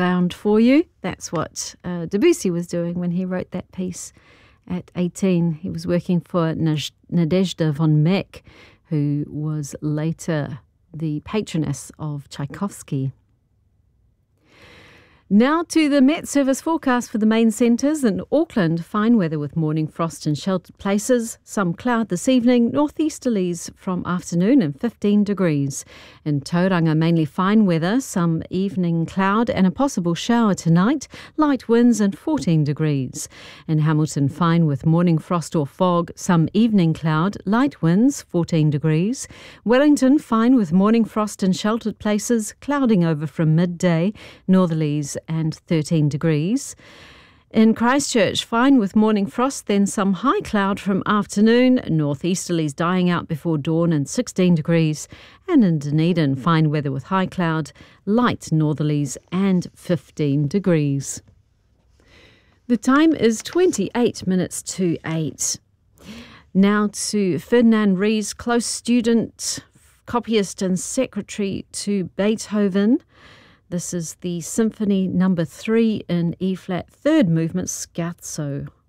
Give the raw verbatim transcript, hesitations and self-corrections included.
background for you. That's what uh, Debussy was doing when he wrote that piece at eighteen. He was working for Nadezhda von Meck, who was later the patroness of Tchaikovsky. Now to the Met Service forecast for the main centres. In Auckland, fine weather with morning frost in sheltered places. Some cloud this evening, northeasterlies from afternoon and fifteen degrees. In Tauranga, mainly fine weather, some evening cloud and a possible shower tonight. Light winds and fourteen degrees. In Hamilton, fine with morning frost or fog, some evening cloud, light winds, fourteen degrees. Wellington, fine with morning frost in sheltered places, clouding over from midday, northerlies and thirteen degrees. In Christchurch, fine with morning frost, then some high cloud from afternoon, northeasterlies dying out before dawn and sixteen degrees. And in Dunedin, fine weather with high cloud, light northerlies and fifteen degrees. The time is twenty-eight minutes to eight. Now to Ferdinand Ries, close student, copyist and secretary to Beethoven. This is the Symphony number three in E-flat, third movement, Scherzo.